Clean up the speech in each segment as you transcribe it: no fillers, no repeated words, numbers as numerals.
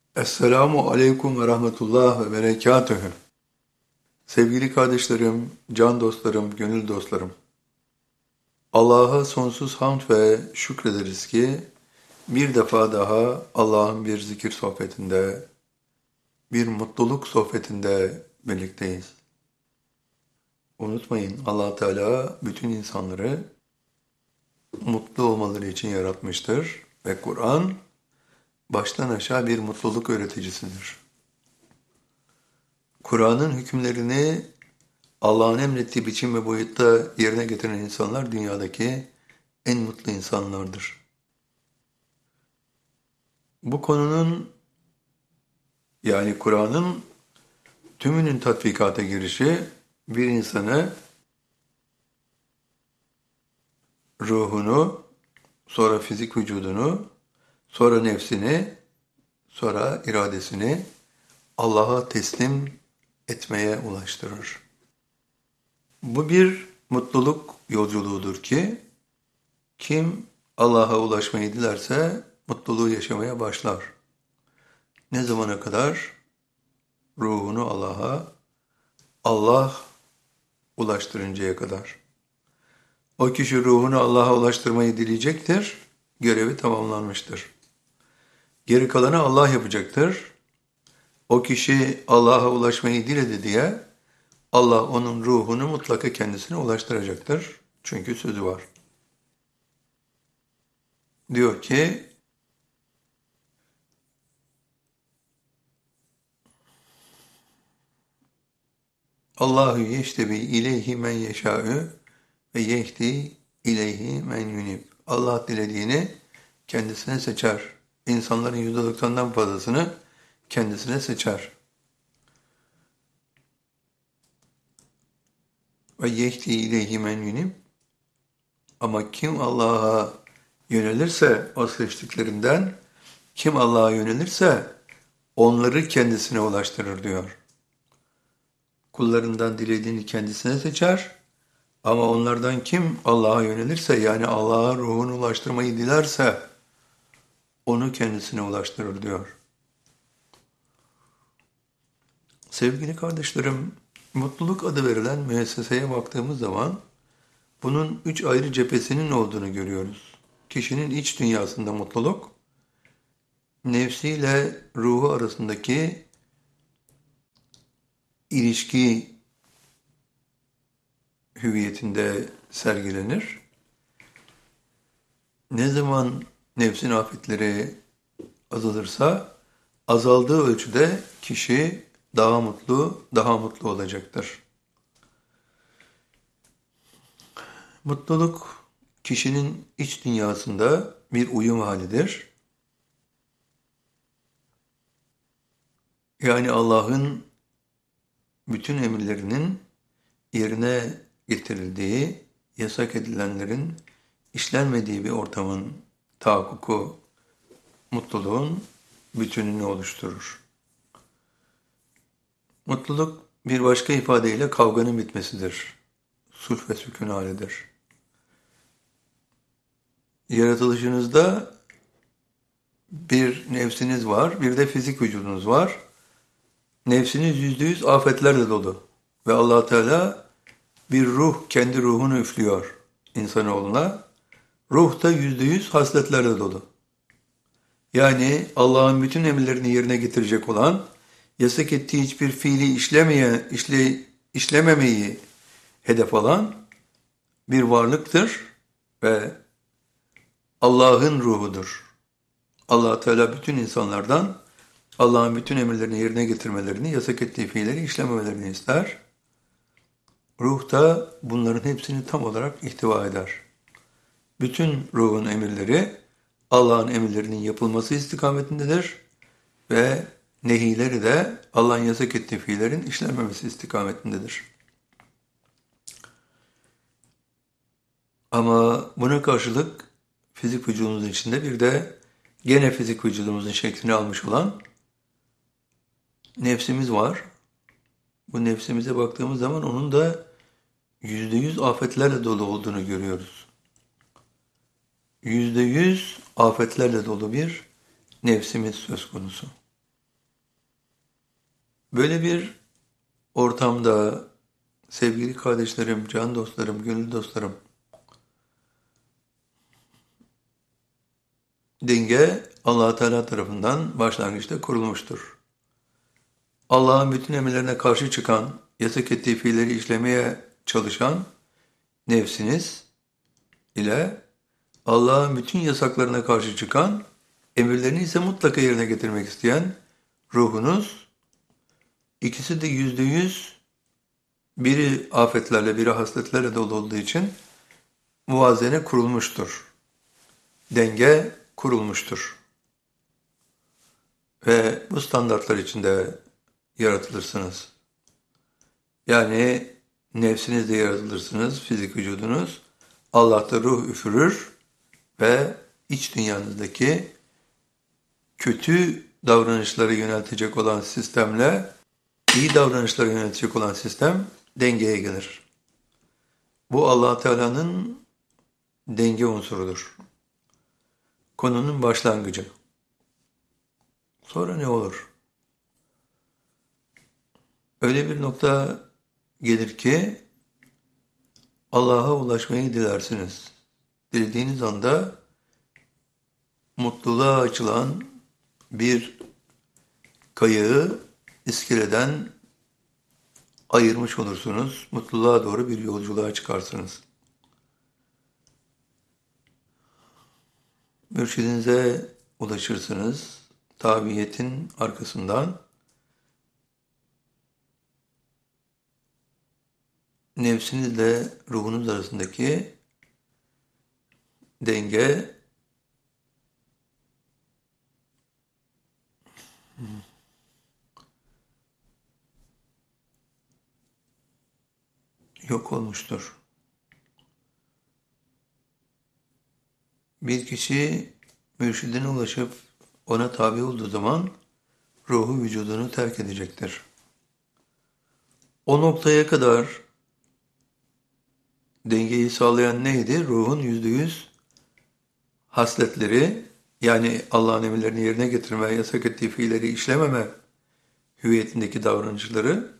Esselamu Aleyküm ve Rahmetullah ve Berekatühü. Sevgili kardeşlerim, can dostlarım, gönül dostlarım. Allah'a sonsuz hamd ve şükrederiz ki bir defa daha Allah'ın bir zikir sohbetinde, bir mutluluk sohbetinde birlikteyiz. Unutmayın, Allah Teala bütün insanları mutlu olmaları için yaratmıştır ve Kur'an baştan aşağı bir mutluluk öğreticisidir. Kur'an'ın hükümlerini Allah'ın emrettiği biçim ve boyutta yerine getiren insanlar dünyadaki en mutlu insanlardır. Bu konunun yani Kur'an'ın tümünün tatbikata girişi bir insanı, ruhunu, sonra fizik vücudunu, sonra nefsini, sonra iradesini Allah'a teslim etmeye ulaştırır. Bu bir mutluluk yolculuğudur ki kim Allah'a ulaşmayı dilerse mutluluğu yaşamaya başlar. Ne zamana kadar? Ruhunu Allah ulaştırıncaya kadar. O kişi ruhunu Allah'a ulaştırmayı dileyecektir, görevi tamamlanmıştır. Geri kalanı Allah yapacaktır. O kişi Allah'a ulaşmayı diledi diye Allah onun ruhunu mutlaka kendisine ulaştıracaktır. Çünkü sözü var. Diyor ki, Allahu yeştebi ileyhi men yeşâ'ü ve yehdi ileyhi men yunib. Allah dilediğini kendisine seçer. İnsanların %90'dan fazlasını kendisine seçer. Ve yehdi ileyhi men yunib. Ama kim Allah'a yönelirse o seçtiklerinden, kim Allah'a yönelirse onları kendisine ulaştırır diyor. Kullarından dilediğini kendisine seçer. Ama onlardan kim Allah'a yönelirse yani Allah'a ruhunu ulaştırmayı dilerse onu kendisine ulaştırır diyor. Sevgili kardeşlerim, mutluluk adı verilen müesseseye baktığımız zaman bunun 3 ayrı cephesinin olduğunu görüyoruz. Kişinin iç dünyasında mutluluk, nefsiyle ruhu arasındaki ilişki hüviyetinde sergilenir. Ne zaman nefsin afetleri azalırsa, azaldığı ölçüde kişi daha mutlu olacaktır. Mutluluk, kişinin iç dünyasında bir uyum halidir. Yani Allah'ın bütün emirlerinin yerine getirildiği, yasak edilenlerin işlenmediği bir ortamın tahakkuku, mutluluğun bütününü oluşturur. Mutluluk bir başka ifadeyle kavganın bitmesidir. Sulh ve sükun halidir. Yaratılışınızda bir nefsiniz var, bir de fizik vücudunuz var. Nefsiniz %100 afetlerle dolu. Ve Allah Teala bir ruh, kendi ruhunu üflüyor insanoğluna. Ruh da %100 hasletlerle dolu. Yani Allah'ın bütün emirlerini yerine getirecek olan, yasak ettiği hiçbir fiili işlememeyi hedef alan bir varlıktır ve Allah'ın ruhudur. Allah Teala bütün insanlardan Allah'ın bütün emirlerini yerine getirmelerini, yasak ettiği fiilleri işlememelerini ister. Ruh da bunların hepsini tam olarak ihtiva eder. Bütün ruhun emirleri Allah'ın emirlerinin yapılması istikametindedir ve nehileri de Allah'ın yasak ettiği fiillerin işlenmemesi istikametindedir. Ama buna karşılık fizik vücudumuzun içinde bir de gene fizik vücudumuzun şeklini almış olan nefsimiz var. Bu nefsimize baktığımız zaman onun da %100 afetlerle dolu olduğunu görüyoruz. %100 afetlerle dolu bir nefsimiz söz konusu. Böyle bir ortamda sevgili kardeşlerim, can dostlarım, gönül dostlarım, denge Allah Teala tarafından başlangıçta kurulmuştur. Allah'ın bütün emirlerine karşı çıkan, yasak ettiği fiilleri işlemeye çalışan nefsiniz ile Allah'ın bütün yasaklarına karşı çıkan, emirlerini ise mutlaka yerine getirmek isteyen ruhunuz, ikisi de %100 biri afetlerle, biri hasletlerle dolu olduğu için muvazene kurulmuştur. Denge kurulmuştur. Ve bu standartlar içinde yaratılırsınız. Yani nefsinizle yaratılırsınız, fizik vücudunuz. Allah da ruh üfürür ve iç dünyanızdaki kötü davranışları yöneltecek olan sistemle iyi davranışları yöneltecek olan sistem dengeye gelir. Bu Allah Teala'nın denge unsurudur. Konunun başlangıcı. Sonra ne olur? Öyle bir nokta gelir ki Allah'a ulaşmayı dilersiniz. Dilediğiniz anda mutluluğa açılan bir kayağı iskeleden ayırmış olursunuz. Mutluluğa doğru bir yolculuğa çıkarsınız. Mürşidinize ulaşırsınız. Tabiyetin arkasından nefsinizle ruhunuz arasındaki denge yok olmuştur. Bir kişi mürşidine ulaşıp ona tabi olduğu zaman ruhu vücudunu terk edecektir. O noktaya kadar dengeyi sağlayan neydi? Ruhun %100 hasletleri, yani Allah'ın emirlerini yerine getirme, yasak ettiği fiilleri işlememe hüviyetindeki davranışları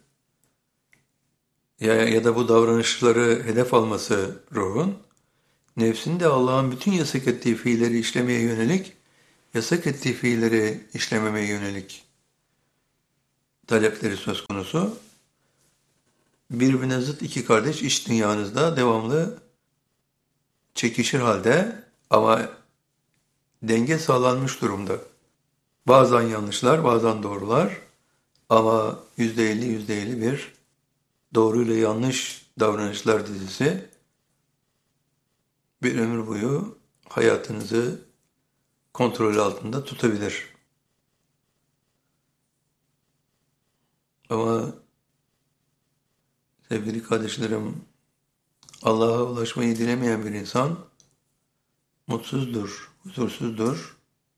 ya da bu davranışları hedef alması ruhun, nefsin de Allah'ın bütün yasak ettiği fiilleri işlemeye yönelik, yasak ettiği fiilleri işlememeye yönelik talepleri söz konusu. Birbirine zıt iki kardeş iç dünyanızda devamlı çekişir halde ama denge sağlanmış durumda. Bazen yanlışlar, bazen doğrular ama %50 bir doğru ile yanlış davranışlar dizisi bir ömür boyu hayatınızı kontrol altında tutabilir. Ama sevgili kardeşlerim, Allah'a ulaşmayı dilemeyen bir insan mutsuzdur, huzursuzdur.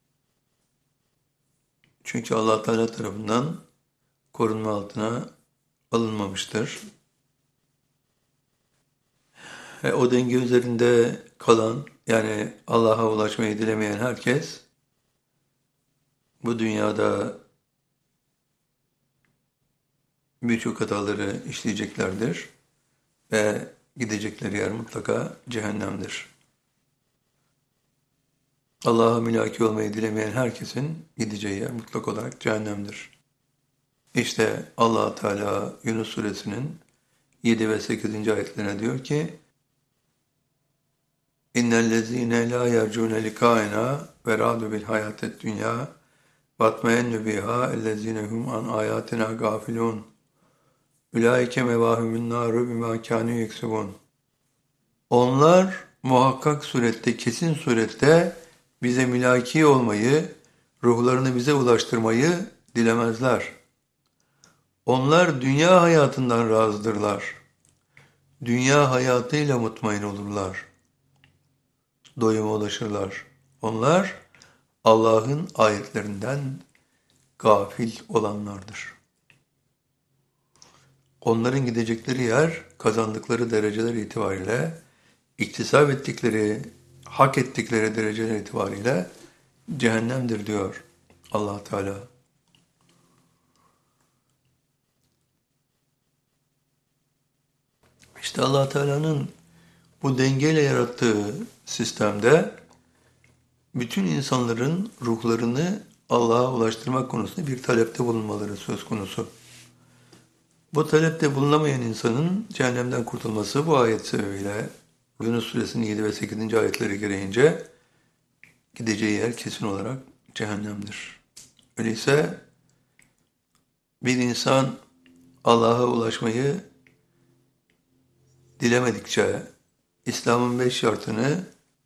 Çünkü Allah Teala tarafından korunma altına alınmamıştır. O denge üzerinde kalan, yani Allah'a ulaşmayı dilemeyen herkes bu dünyada birçok hataları işleyeceklerdir ve gidecekleri yer mutlaka cehennemdir. Allah'a mülaki olmayı dilemeyen herkesin gideceği yer mutlak olarak cehennemdir. İşte Allah Teala Yunus suresinin 7 ve 8. ayetlerine diyor ki: İnnellezîne lâ yercûne likâena ve râdu bil hayâted dünyâ vatmeennü bihâ ellezîne hum an âyâtina gâfilûn ulaike mevâhumün nâru bimâ kânû yeksibûn. Onlar muhakkak surette, kesin surette bize mülaki olmayı, ruhlarını bize ulaştırmayı dilemezler. Onlar dünya hayatından razıdırlar. Dünya hayatıyla mutmain olurlar. Doyuma ulaşırlar. Onlar Allah'ın ayetlerinden gafil olanlardır. Onların gidecekleri yer, kazandıkları dereceler itibariyle, iktisap ettikleri, hak ettikleri dereceler itibariyle cehennemdir diyor Allah Teala. İşte Allah Teala'nın bu dengeyle yarattığı sistemde bütün insanların ruhlarını Allah'a ulaştırmak konusunda bir talepte bulunmaları söz konusu. Bu talepte bulunamayan insanın cehennemden kurtulması bu ayet sebebiyle Yunus Suresinin 7 ve 8. ayetleri gereğince gideceği yer kesin olarak cehennemdir. Öyleyse bir insan Allah'a ulaşmayı dilemedikçe İslam'ın 5 şartını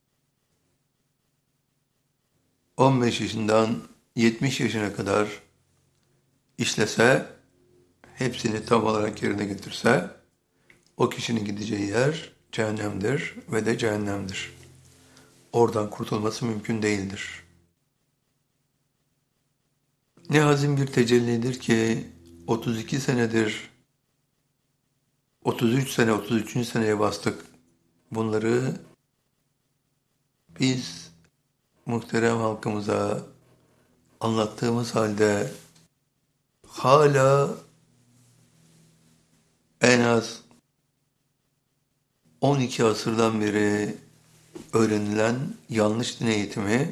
15 yaşından 70 yaşına kadar işlese, hepsini tam olarak yerine getirse, o kişinin gideceği yer cehennemdir ve de cehennemdir. Oradan kurtulması mümkün değildir. Ne hazin bir tecellidir ki 32 senedir, 33 sene, 33. seneye bastık. Bunları biz muhterem halkımıza anlattığımız halde hala en az 12 asırdan beri öğrenilen yanlış din eğitimi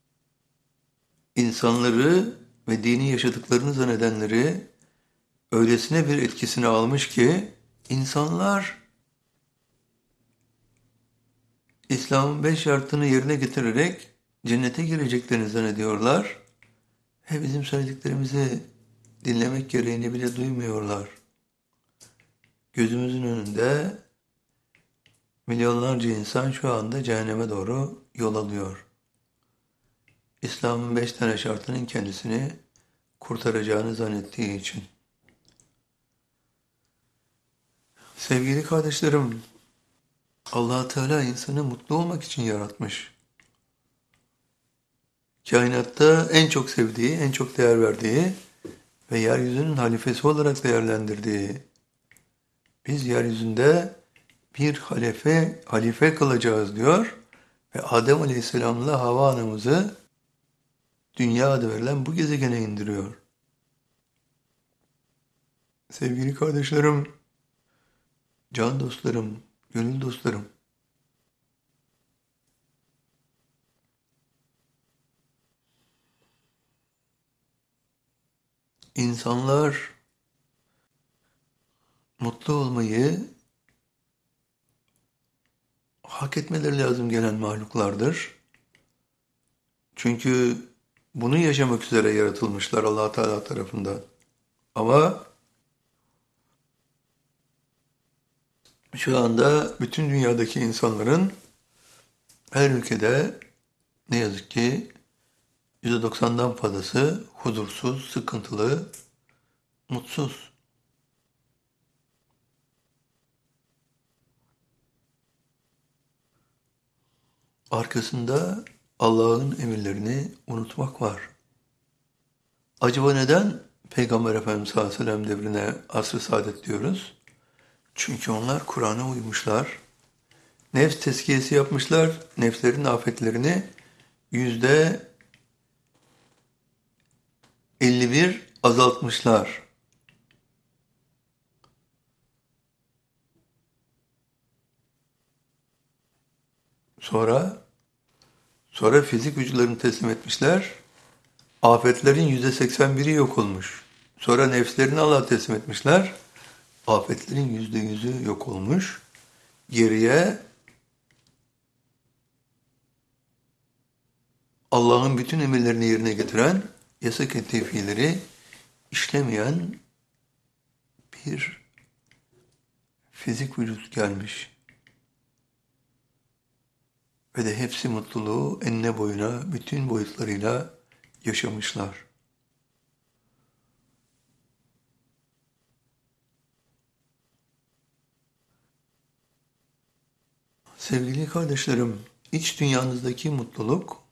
insanları ve dini yaşadıklarını zannedenleri öylesine bir etkisine almış ki insanlar İslam'ın 5 şartını yerine getirerek cennete gireceklerini zannediyorlar ve bizim söylediklerimizi dinlemek gereğini bile duymuyorlar. Gözümüzün önünde milyonlarca insan şu anda cehenneme doğru yol alıyor. İslam'ın 5 tane şartının kendisini kurtaracağını zannettiği için. Sevgili kardeşlerim, Allah Teala insanı mutlu olmak için yaratmış. Kainatta en çok sevdiği, en çok değer verdiği ve yeryüzünün halifesi olarak değerlendirdiği, biz yeryüzünde bir halife kılacağız diyor ve Adem Aleyhisselam'la Havva anamızı dünya adı verilen bu gezegene indiriyor. Sevgili kardeşlerim, can dostlarım, gönül dostlarım, insanlar mutlu olmayı hak etmeleri lazım gelen mahluklardır. Çünkü bunu yaşamak üzere yaratılmışlar Allah Teala tarafından. Ama şu anda bütün dünyadaki insanların her ülkede ne yazık ki %90'dan fazlası huzursuz, sıkıntılı, mutsuz. Arkasında Allah'ın emirlerini unutmak var. Acaba neden Peygamber Efendimiz sallallahu aleyhi ve sellem devrine asr-ı saadet diyoruz? Çünkü onlar Kur'an'a uymuşlar. Nefs tezkiyesi yapmışlar. Nefslerin afetlerini %51 azaltmışlar. Sonra fizik vücutlarını teslim etmişler. Afetlerin %81'i yok olmuş. Sonra nefslerini Allah'a teslim etmişler. Afetlerin %100'ü yok olmuş. Geriye Allah'ın bütün emirlerini yerine getiren, yasak ettiği fiilleri işlemeyen bir fizik vücut gelmiş. Ve de hepsi mutluluğu enine boyuna, bütün boyutlarıyla yaşamışlar. Sevgili kardeşlerim, iç dünyanızdaki mutluluk,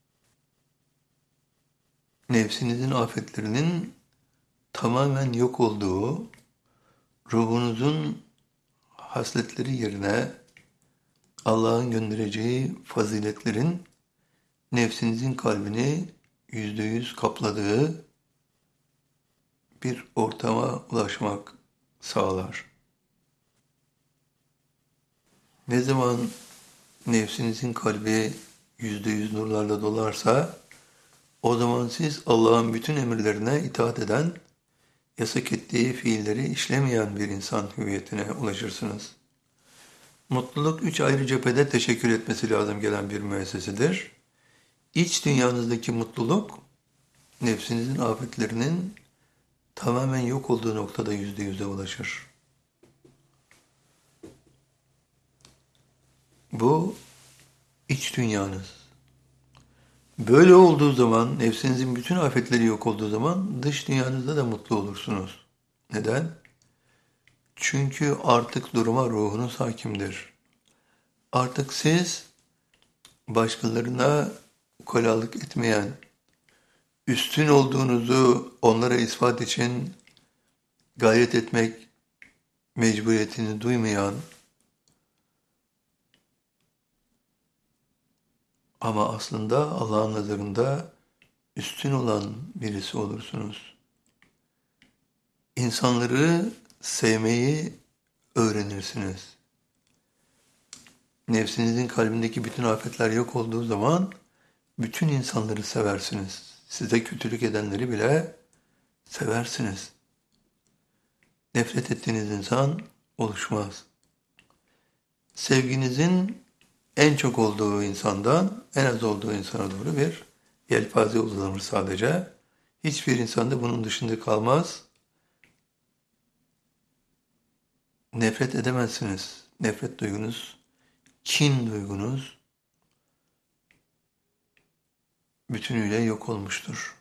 nefsinizin afetlerinin tamamen yok olduğu, ruhunuzun hasletleri yerine Allah'ın göndereceği faziletlerin nefsinizin kalbini %100 kapladığı bir ortama ulaşmak sağlar. Ne zaman nefsinizin kalbi %100 nurlarla dolarsa, o zaman siz Allah'ın bütün emirlerine itaat eden, yasak ettiği fiilleri işlemeyen bir insan hüviyetine ulaşırsınız. Mutluluk üç ayrı cephede teşekkür etmesi lazım gelen bir müessesedir. İç dünyanızdaki mutluluk, nefsinizin afetlerinin tamamen yok olduğu noktada %100'e ulaşır. Bu iç dünyanız. Böyle olduğu zaman, nefsinizin bütün afetleri yok olduğu zaman dış dünyanızda da mutlu olursunuz. Neden? Çünkü artık duruma ruhunuz hakimdir. Artık siz başkalarına ukalalık etmeyen, üstün olduğunuzu onlara ispat için gayret etmek mecburiyetini duymayan ama aslında Allah'ın nazarında üstün olan birisi olursunuz. İnsanları sevmeyi öğrenirsiniz. Nefsinizin kalbindeki bütün afetler yok olduğu zaman bütün insanları seversiniz. Size kötülük edenleri bile seversiniz. Nefret ettiğiniz insan oluşmaz. Sevginizin en çok olduğu insandan en az olduğu insana doğru bir yelpaze uzanır sadece. Hiçbir insan da bunun dışında kalmaz. Nefret edemezsiniz. Nefret duygunuz, kin duygunuz bütünüyle yok olmuştur.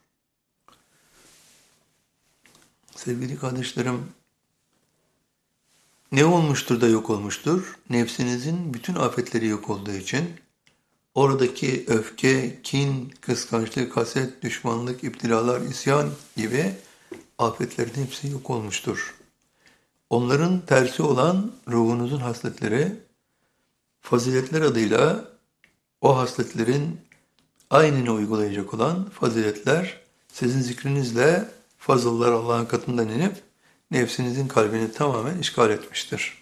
Sevgili kardeşlerim, ne olmuştur da yok olmuştur? Nefsinizin bütün afetleri yok olduğu için oradaki öfke, kin, kıskançlık, haset, düşmanlık, iptilalar, isyan gibi afetlerin hepsi yok olmuştur. Onların tersi olan ruhunuzun hasletleri, faziletler adıyla o hasletlerin aynını uygulayacak olan faziletler sizin zikrinizle fazıllar Allah'ın katından inip nefsinizin kalbini tamamen işgal etmiştir.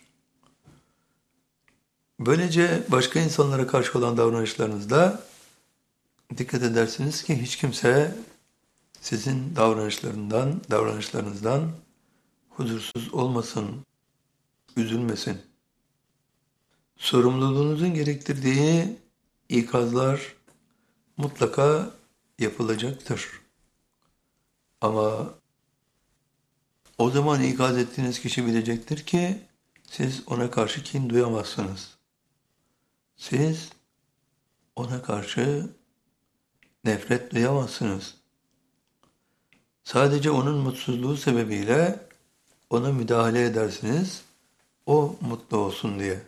Böylece başka insanlara karşı olan davranışlarınızda dikkat edersiniz ki hiç kimse sizin davranışlarınızdan huzursuz olmasın, üzülmesin. Sorumluluğunuzun gerektirdiği ikazlar mutlaka yapılacaktır. Ama o zaman ikaz ettiğiniz kişi bilecektir ki siz ona karşı kin duyamazsınız. Siz ona karşı nefret duyamazsınız. Sadece onun mutsuzluğu sebebiyle ona müdahale edersiniz, o mutlu olsun diye.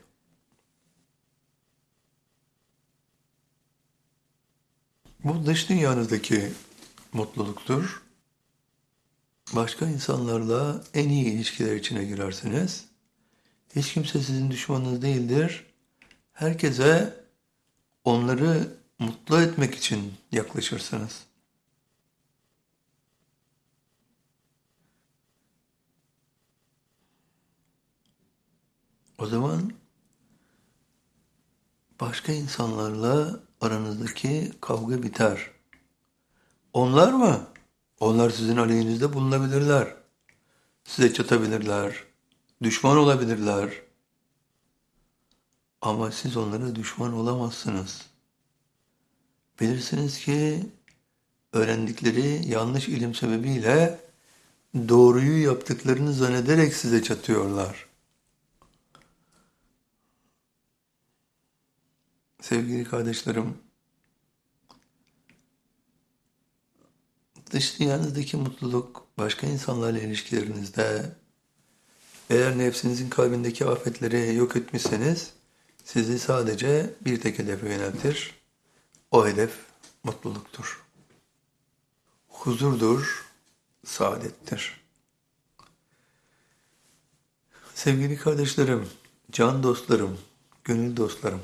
Bu dış dünyanızdaki mutluluktur. Başka insanlarla en iyi ilişkiler içine girersiniz. Hiç kimse sizin düşmanınız değildir. Herkese onları mutlu etmek için yaklaşırsınız. O zaman başka insanlarla aranızdaki kavga biter. Onlar mı? Onlar sizin aleyhinizde bulunabilirler. Size çatabilirler. Düşman olabilirler. Ama siz onlara düşman olamazsınız. Bilirsiniz ki öğrendikleri yanlış ilim sebebiyle doğruyu yaptıklarını zannederek size çatıyorlar. Sevgili kardeşlerim, dış dünyanızdaki mutluluk başka insanlarla ilişkilerinizde eğer nefsinizin kalbindeki afetleri yok etmişseniz sizi sadece bir tek hedefe yöneltir. O hedef mutluluktur. Huzurdur, saadettir. Sevgili kardeşlerim, can dostlarım, gönül dostlarım,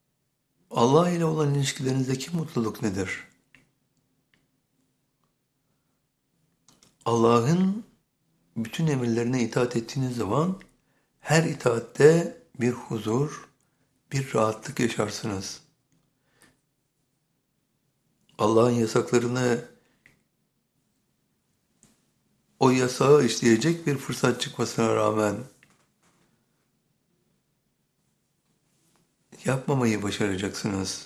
Allah ile olan ilişkilerinizdeki mutluluk nedir? Allah'ın bütün emirlerine itaat ettiğiniz zaman her itaatte bir huzur, bir rahatlık yaşarsınız. Allah'ın yasaklarını, o yasağı işleyecek bir fırsat çıkmasına rağmen yapmamayı başaracaksınız.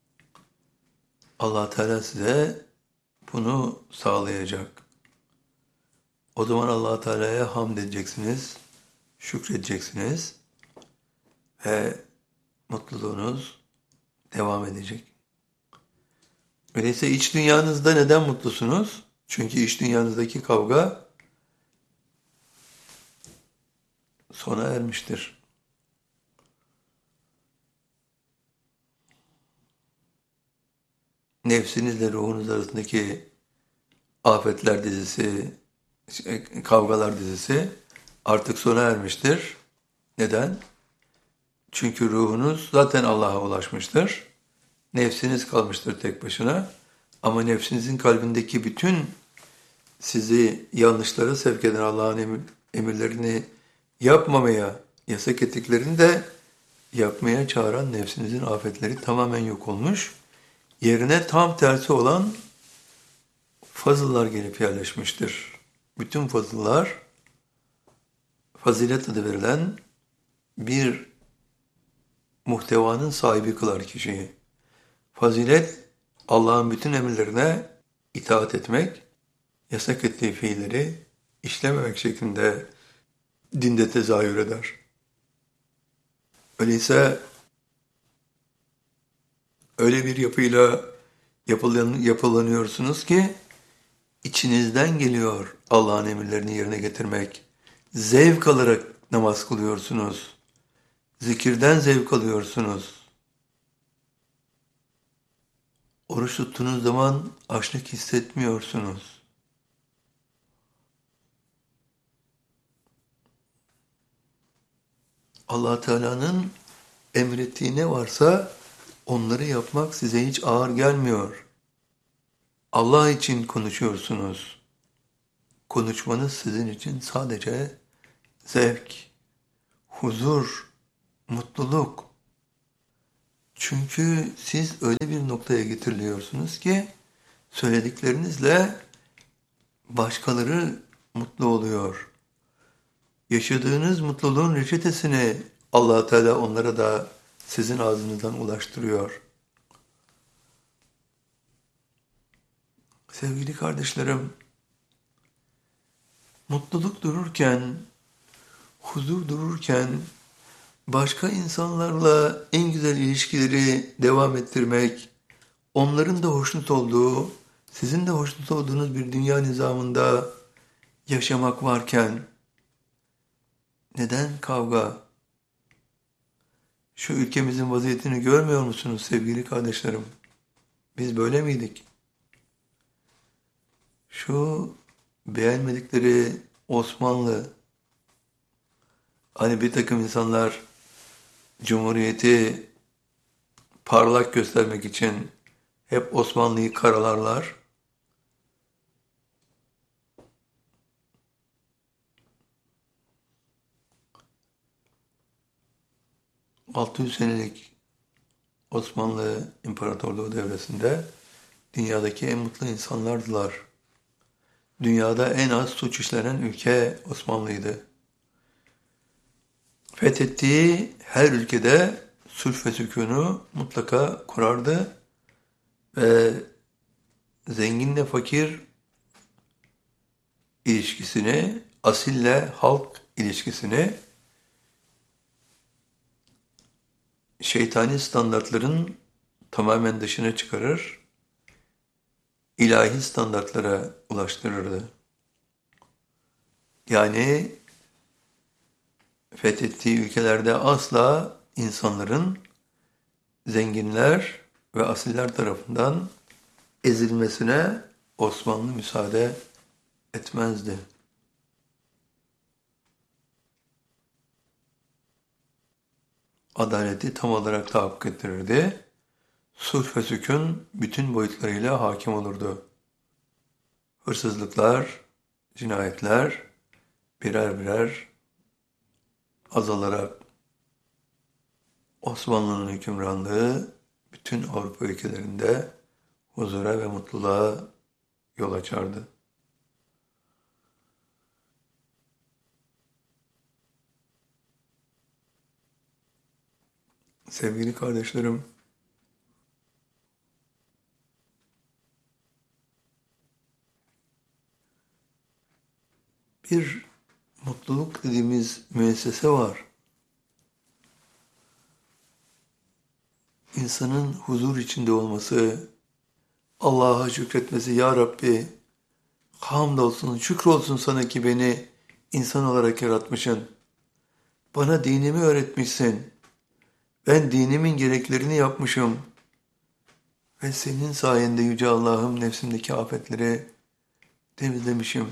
Allah Teala size bunu sağlayacak. O zaman Allah Teala'ya hamd edeceksiniz, şükredeceksiniz ve mutluluğunuz devam edecek. Öyleyse iç dünyanızda neden mutlusunuz? Çünkü iç dünyanızdaki kavga sona ermiştir. Nefsinizle ruhunuz arasındaki afetler dizisi, kavgalar dizisi artık sona ermiştir. Neden? Çünkü ruhunuz zaten Allah'a ulaşmıştır. Nefsiniz kalmıştır tek başına. Ama nefsinizin kalbindeki bütün sizi yanlışlara sevk eden Allah'ın emirlerini yapmamaya, yasak ettiklerini de yapmaya çağıran nefsinizin afetleri tamamen yok olmuş. Yerine tam tersi olan fazıllar gelip yerleşmiştir. Bütün fazıllar, fazilet adı verilen bir muhtevanın sahibi kılar kişiyi. Fazilet, Allah'ın bütün emirlerine itaat etmek, yasak ettiği fiilleri işlememek şeklinde dinde tezahür eder. Öyleyse öyle bir yapıyla yapılanıyorsunuz ki içinizden geliyor Allah'ın emirlerini yerine getirmek. Zevk alarak namaz kılıyorsunuz. Zikirden zevk alıyorsunuz. Oruç tuttuğunuz zaman açlık hissetmiyorsunuz. Allah Teala'nın emrettiği ne varsa onları yapmak size hiç ağır gelmiyor. Allah için konuşuyorsunuz. Konuşmanız sizin için sadece zevk, huzur, mutluluk. Çünkü siz öyle bir noktaya getiriliyorsunuz ki söylediklerinizle başkaları mutlu oluyor. Yaşadığınız mutluluğun reçetesini Allah Teala onlara da sizin ağzınızdan ulaştırıyor. Sevgili kardeşlerim, mutluluk dururken, huzur dururken, başka insanlarla en güzel ilişkileri devam ettirmek, onların da hoşnut olduğu, sizin de hoşnut olduğunuz bir dünya nizamında yaşamak varken, neden kavga? Şu ülkemizin vaziyetini görmüyor musunuz sevgili kardeşlerim? Biz böyle miydik? Şu beğenmedikleri Osmanlı, hani bir takım insanlar Cumhuriyeti parlak göstermek için hep Osmanlı'yı karalarlar. ...600 senelik Osmanlı İmparatorluğu devresinde dünyadaki en mutlu insanlardılar. Dünyada en az suç işlenen ülke Osmanlı'ydı. Fethettiği her ülkede sulh ve sükûnu mutlaka kurardı ve zenginle fakir ilişkisini, asille halk ilişkisini şeytani standartların tamamen dışına çıkarır, ilahi standartlara ulaştırırdı. Yani fethettiği ülkelerde asla insanların zenginler ve asiller tarafından ezilmesine Osmanlı müsaade etmezdi. Adaleti tam olarak tahakkuk ettirirdi. Sulh ve sükun bütün boyutlarıyla hakim olurdu. Hırsızlıklar, cinayetler birer birer azalarak Osmanlı'nın hükümranlığı bütün Avrupa ülkelerinde huzura ve mutluluğa yol açardı. Sevgili kardeşlerim, bir mutluluk dediğimiz müessese var. İnsanın huzur içinde olması, Allah'a şükretmesi, Ya Rabbi, hamdolsun, şükrolsun sana ki beni insan olarak yaratmışsın. Bana dinimi öğretmişsin. Ben dinimin gereklerini yapmışım. Ve senin sayende Yüce Allah'ım nefsimdeki afetleri temizlemişim.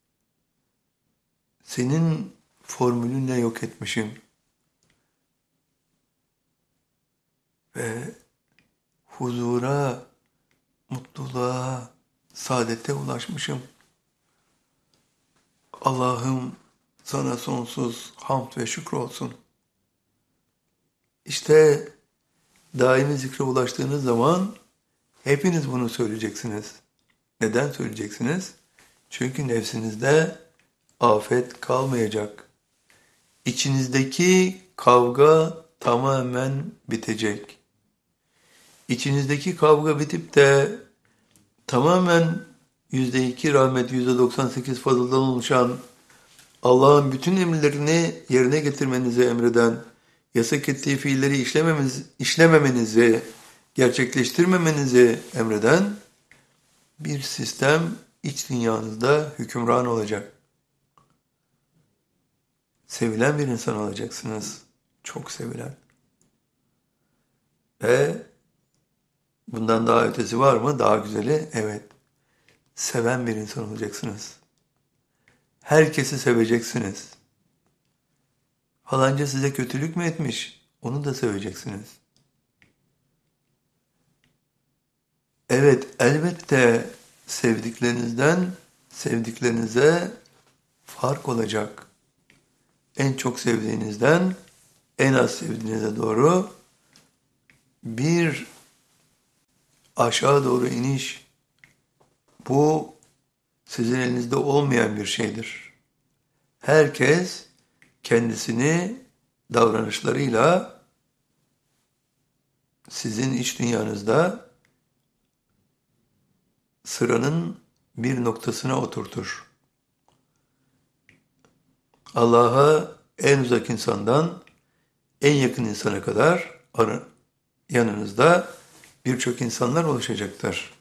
Senin formülünle yok etmişim. Ve huzura, mutluluğa, saadete ulaşmışım. Allah'ım sana sonsuz hamd ve şükür olsun. İşte daimi zikre ulaştığınız zaman hepiniz bunu söyleyeceksiniz. Neden söyleyeceksiniz? Çünkü nefsinizde afet kalmayacak. İçinizdeki kavga tamamen bitecek. İçinizdeki kavga bitip de tamamen %2 rahmet, %98 fazladan oluşan Allah'ın bütün emirlerini yerine getirmenizi emreden, yasak ettiği fiilleri işlememenizi, gerçekleştirmemenizi emreden bir sistem iç dünyanızda hükümran olacak. Sevilen bir insan olacaksınız. Çok sevilen. Ve bundan daha ötesi var mı? Daha güzeli? Evet. Seven bir insan olacaksınız. Herkesi seveceksiniz. Falanca size kötülük mü etmiş? Onu da seveceksiniz. Evet, elbette sevdiklerinizden sevdiklerinize fark olacak. En çok sevdiğinizden en az sevdiğinize doğru bir aşağı doğru iniş. Bu sizin elinizde olmayan bir şeydir. Herkes kendisini davranışlarıyla sizin iç dünyanızda sıranın bir noktasına oturtur. Allah'a en uzak insandan en yakın insana kadar yanınızda birçok insanlar oluşacaktır.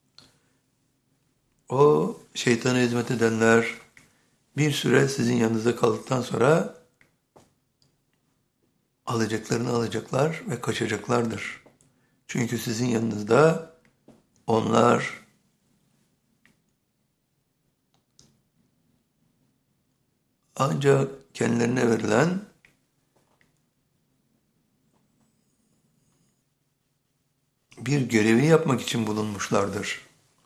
O şeytana hizmet edenler bir süre sizin yanınızda kaldıktan sonra alacaklarını alacaklar ve kaçacaklardır. Çünkü sizin yanınızda onlar ancak kendilerine verilen bir görevi yapmak için bulunmuşlardır.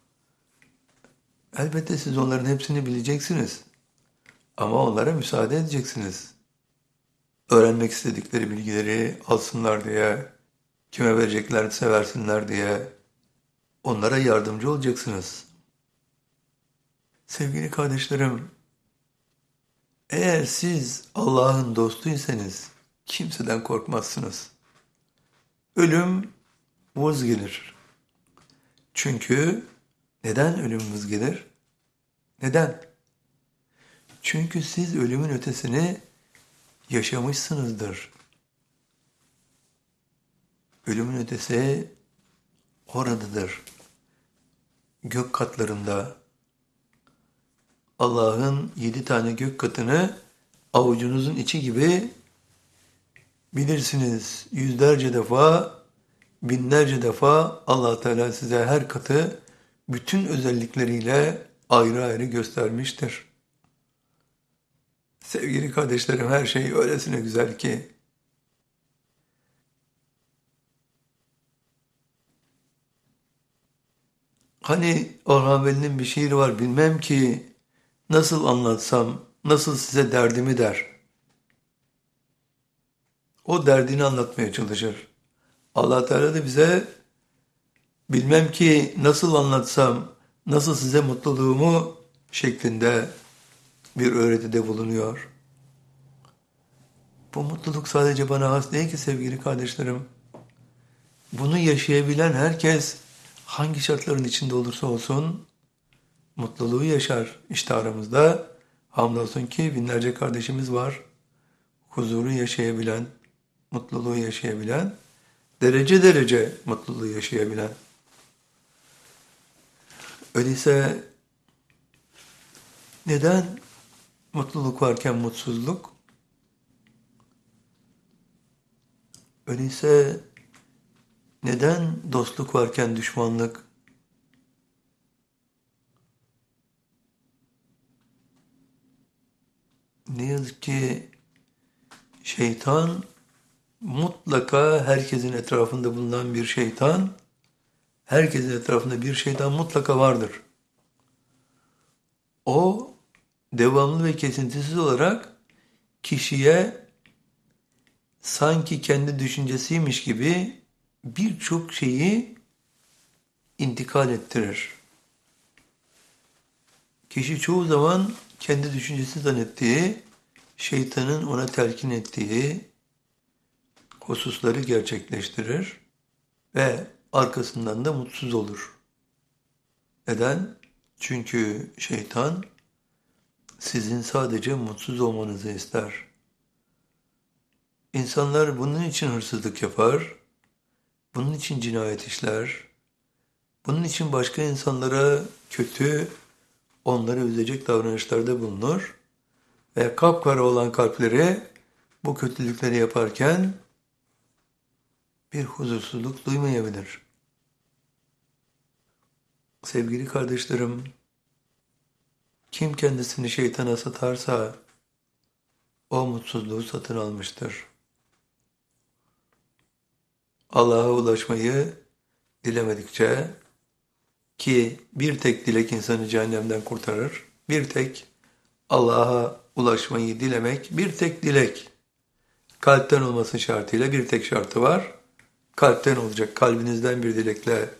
Elbette siz onların hepsini bileceksiniz. Ama onlara müsaade edeceksiniz. Öğrenmek istedikleri bilgileri alsınlar diye, kime vereceklerse versinler diye onlara yardımcı olacaksınız. Sevgili kardeşlerim, eğer siz Allah'ın dostuysanız kimseden korkmazsınız. Ölüm vız gelir. Çünkü neden ölüm vız gelir? Neden? Çünkü siz ölümün ötesini yaşamışsınızdır. Ölümün ötesi oradadır. Gök katlarında. Allah'ın 7 tane gök katını avucunuzun içi gibi bilirsiniz. Yüzlerce defa, binlerce defa Allah Teala size her katı bütün özellikleriyle ayrı ayrı göstermiştir. Sevgili kardeşlerim, her şey öylesine güzel ki hani Orhan Veli'nin bir şiiri var, bilmem ki nasıl anlatsam, nasıl size derdimi der. O derdini anlatmaya çalışır. Allah Teala da bize bilmem ki nasıl anlatsam, nasıl size mutluluğumu şeklinde bir öğretide bulunuyor. Bu mutluluk sadece bana has değil ki sevgili kardeşlerim. Bunu yaşayabilen herkes hangi şartların içinde olursa olsun mutluluğu yaşar. İşte aramızda hamdolsun ki binlerce kardeşimiz var. Huzuru yaşayabilen, mutluluğu yaşayabilen, derece derece mutluluğu yaşayabilen. Öyleyse neden mutluluk varken mutsuzluk? Öyleyse neden dostluk varken düşmanlık? Ne yazık ki şeytan mutlaka herkesin etrafında bulunan bir şeytan, herkesin etrafında bir şeytan mutlaka vardır. O devamlı ve kesintisiz olarak kişiye sanki kendi düşüncesiymiş gibi birçok şeyi intikal ettirir. Kişi çoğu zaman kendi düşüncesi zannettiği, şeytanın ona telkin ettiği hususları gerçekleştirir ve arkasından da mutsuz olur. Neden? Çünkü şeytan sizin sadece mutsuz olmanızı ister. İnsanlar bunun için hırsızlık yapar, bunun için cinayet işler, bunun için başka insanlara kötü, onları üzecek davranışlarda bulunur ve kapkara olan kalpleri bu kötülükleri yaparken bir huzursuzluk duymayabilir. Sevgili kardeşlerim, kim kendisini şeytana satarsa o mutsuzluğu satın almıştır. Allah'a ulaşmayı dilemedikçe ki bir tek dilek insanı cehennemden kurtarır, bir tek Allah'a ulaşmayı dilemek, bir tek dilek kalpten olması şartıyla bir tek şartı var. Kalpten olacak, kalbinizden bir dilekle